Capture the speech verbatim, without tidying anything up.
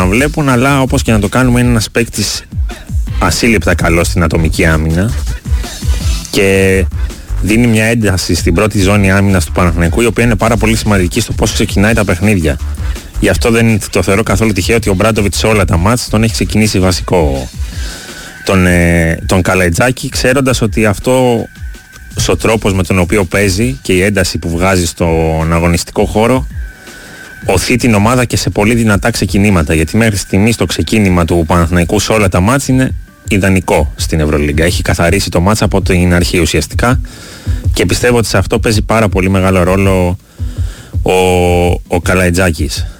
να βλέπουν, αλλά όπως και να το κάνουμε είναι ένας παίκτης ασύλληπτα καλό στην ατομική άμυνα και δίνει μια ένταση στην πρώτη ζώνη άμυνας του Παναθηναϊκού, η οποία είναι πάρα πολύ σημαντική στο πώς ξεκινάει τα παιχνίδια. Γι' αυτό δεν το θεωρώ καθόλου τυχαίο ότι ο Μπράντοβιτς σε όλα τα μάτς τον έχει ξεκινήσει βασικό τον, ε, τον Καλαϊτζάκη, ξέροντας ότι αυτό ο τρόπος με τον οποίο παίζει και η ένταση που βγάζει στον αγωνιστικό χώρο οθεί την ομάδα και σε πολύ δυνατά ξεκινήματα, γιατί μέχρι στιγμής το ξεκίνημα του Παναθηναϊκού σε όλα τα μάτς είναι ιδανικό στην Ευρωλίγκα. Έχει καθαρίσει το μάτς από την αρχή ουσιαστικά και πιστεύω ότι σε αυτό παίζει πάρα πολύ μεγάλο ρόλο ο, ο Καλαϊτζάκης.